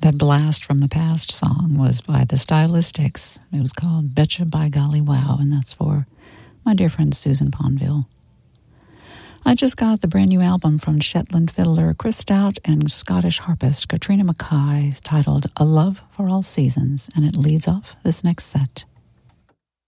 That Blast from the Past song was by the Stylistics. It was called Betcha by Golly Wow, and that's for my dear friend Susan Ponville. I just got the brand new album from Shetland fiddler Chris Stout and Scottish harpist Katrina Mackay titled A Love for All Seasons, and it leads off this next set.